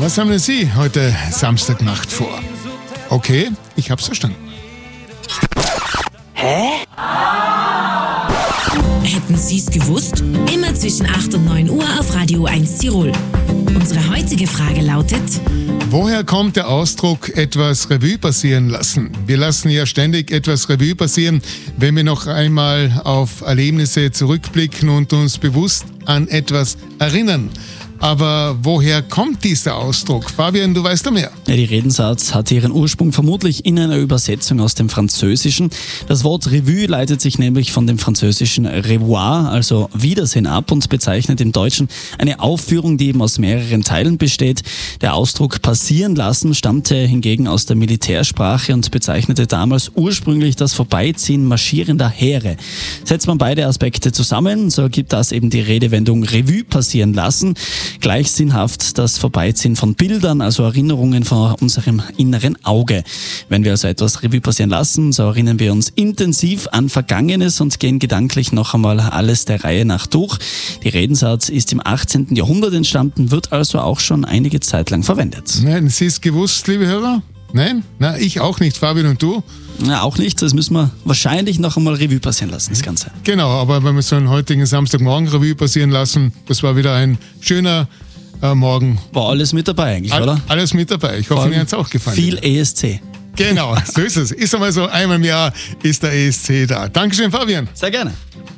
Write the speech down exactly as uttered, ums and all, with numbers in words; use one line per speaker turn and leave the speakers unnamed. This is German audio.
Was haben denn Sie heute Samstagnacht vor? Okay, ich hab's verstanden.
Hä?
Hätten Sie es gewusst? Immer zwischen acht und neun Uhr auf Radio eins Tirol. Unsere heutige Frage lautet:
Woher kommt der Ausdruck etwas Revue passieren lassen? Wir lassen ja ständig etwas Revue passieren, wenn wir noch einmal auf Erlebnisse zurückblicken und uns bewusst an etwas erinnern. Aber woher kommt dieser Ausdruck? Fabian, du weißt da mehr.
Ja, die Redensart hat ihren Ursprung vermutlich in einer Übersetzung aus dem Französischen. Das Wort Revue leitet sich nämlich von dem französischen Revoir, also Wiedersehen, ab und bezeichnet im Deutschen eine Aufführung, die eben aus mehreren Teilen besteht. Der Ausdruck passieren lassen stammte hingegen aus der Militärsprache und bezeichnete damals ursprünglich das Vorbeiziehen marschierender Heere. Setzt man beide Aspekte zusammen, so ergibt das eben die Redewendung Revue passieren lassen. Gleich sinnhaft das Vorbeiziehen von Bildern, also Erinnerungen von unserem inneren Auge. Wenn wir also etwas Revue passieren lassen, so erinnern wir uns intensiv an Vergangenes und gehen gedanklich noch einmal alles der Reihe nach durch. Die Redensart ist im achtzehnten Jahrhundert entstanden, wird also auch schon einige Zeit lang verwendet.
Hätten Sie es gewusst, liebe Hörer? Nein? Na, ich auch nicht. Fabian, und du?
Na, auch nicht. Das müssen wir wahrscheinlich noch einmal Revue passieren lassen, das Ganze.
Genau, aber wenn wir so einen heutigen Samstagmorgen Revue passieren lassen, das war wieder ein schöner äh, Morgen.
War alles mit dabei eigentlich,
All,
oder?
Alles mit dabei. Ich hoffe, mir hat es auch gefallen.
Viel E S C.
Genau, so ist es. Ist einmal so, einmal im Jahr ist der E S C da. Dankeschön, Fabian.
Sehr gerne.